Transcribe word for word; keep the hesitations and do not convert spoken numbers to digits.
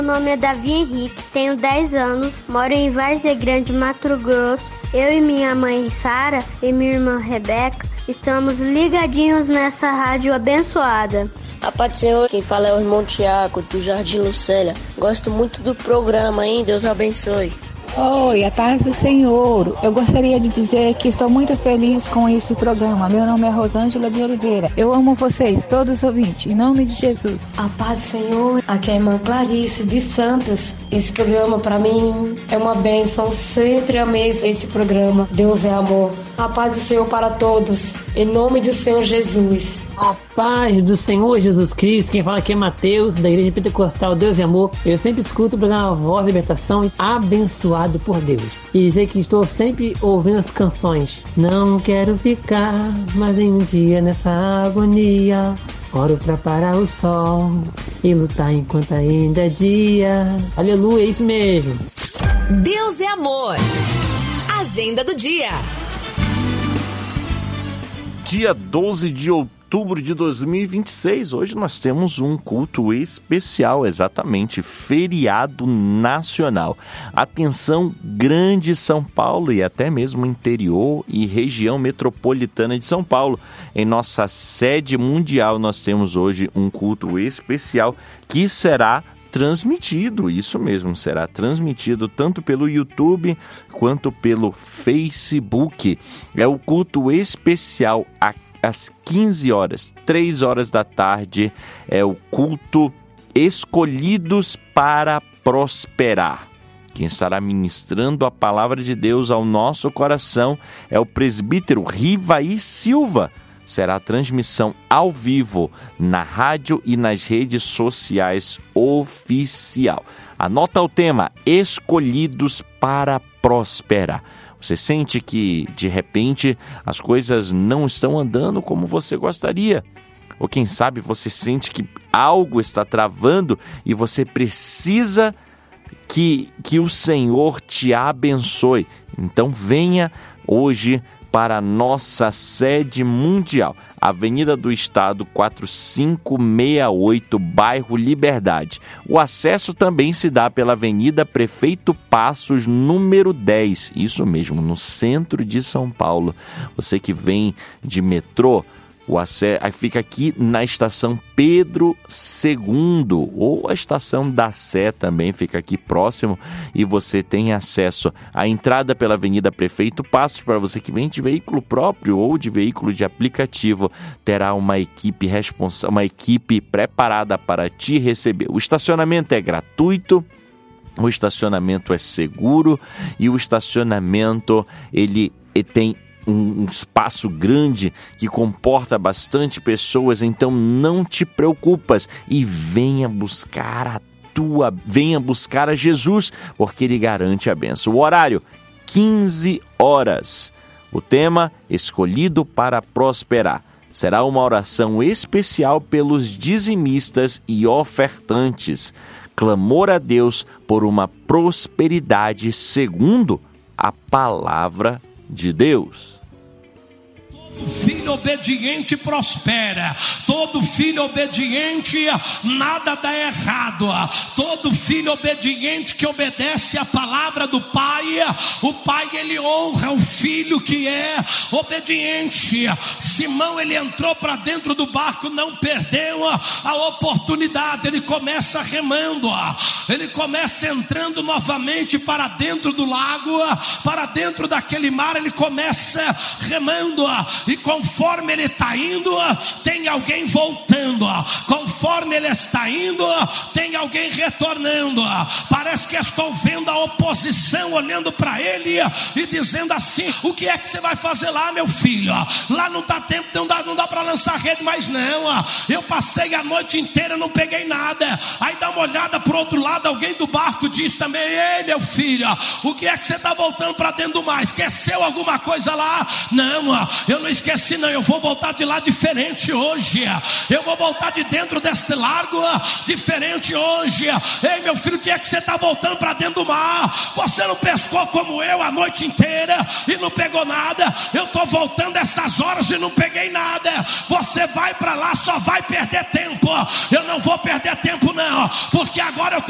Meu nome é Davi Henrique, tenho dez anos, moro em Várzea Grande, Mato Grosso. Eu e minha mãe Sara e minha irmã Rebeca estamos ligadinhos nessa rádio abençoada. A paz do Senhor, quem fala é o irmão Tiago, do Jardim Lucélia. Gosto muito do programa, hein? Deus abençoe. Oi, a paz do Senhor. Eu gostaria de dizer que estou muito feliz com esse programa. Meu nome é Rosângela de Oliveira. Eu amo vocês, todos os ouvintes, em nome de Jesus. A paz do Senhor, aqui é a irmã Clarice de Santos. Esse programa para mim é uma bênção, sempre amei esse programa. Deus é amor. A paz do Senhor para todos, em nome do Senhor Jesus. A paz do Senhor Jesus Cristo, quem fala aqui é Mateus, da Igreja Pentecostal Deus e Amor. Eu sempre escuto o programa Voz da Libertação, abençoado por Deus. E dizer que estou sempre ouvindo as canções. Não quero ficar mais em um dia nessa agonia. Oro pra parar o sol e lutar enquanto ainda é dia. Aleluia, é isso mesmo. Deus é amor. Agenda do dia. Dia doze de outubro de dois mil e vinte e seis, hoje nós temos um culto especial, exatamente, feriado nacional. Atenção, Grande São Paulo e até mesmo interior e região metropolitana de São Paulo. Em nossa sede mundial nós temos hoje um culto especial que será transmitido, isso mesmo, será transmitido tanto pelo YouTube quanto pelo Facebook. É o culto especial às quinze horas, três horas da tarde, é o culto Escolhidos para Prosperar. Quem estará ministrando a palavra de Deus ao nosso coração é o presbítero Rivaí Silva. Será a transmissão ao vivo na rádio e nas redes sociais oficial. Anota o tema, Escolhidos para Prosperar. Você sente que, de repente, as coisas não estão andando como você gostaria? Ou quem sabe você sente que algo está travando e você precisa que, que o Senhor te abençoe. Então venha hoje para a nossa sede mundial, Avenida do Estado quatro cinco seis oito, bairro Liberdade. O acesso também se dá pela Avenida Prefeito Passos, número dez, isso mesmo, no centro de São Paulo. Você que vem de metrô, o acesso fica aqui na estação Pedro segundo, ou a estação da Sé também fica aqui próximo, e você tem acesso à entrada pela Avenida Prefeito Passos. Para você que vem de veículo próprio ou de veículo de aplicativo, terá uma equipe responsa- uma equipe preparada para te receber. O estacionamento é gratuito, o estacionamento é seguro e o estacionamento ele, ele tem um espaço grande que comporta bastante pessoas, então não te preocupas e venha buscar a tua, venha buscar a Jesus, porque Ele garante a bênção. O horário, quinze horas. O tema, Escolhido para Prosperar. Será uma oração especial pelos dizimistas e ofertantes. Clamor a Deus por uma prosperidade segundo a palavra de Deus. Todo filho obediente prospera. Todo filho obediente, nada dá errado. Todo filho obediente que obedece a palavra do pai, o pai ele honra o filho que é obediente. Simão ele entrou para dentro do barco, não perdeu a oportunidade. Ele começa remando, ele começa entrando novamente para dentro do lago, para dentro daquele mar. Ele começa remando, e conforme ele está indo, tem alguém voltando. Conforme ele está indo, tem alguém retornando. Parece que estou vendo a oposição olhando para ele e dizendo assim: o que é que você vai fazer lá, meu filho? Lá não dá tempo, não dá, não dá para lançar rede mais não. Eu passei a noite inteira, não peguei nada. Aí dá uma olhada para o outro lado, alguém do barco diz também: ei, meu filho, o que é que você está voltando para dentro do mar? Esqueceu alguma coisa lá? Não, eu não esqueci não, eu vou voltar de lá diferente hoje. Eu vou voltar de dentro deste largo diferente hoje. Ei, meu filho, o que é que você está voltando para dentro do mar? Você não pescou como eu a noite inteira e não pegou nada. Eu estou voltando essas horas e não peguei nada. Você vai para lá, só vai perder tempo. Eu não vou perder tempo não, porque agora eu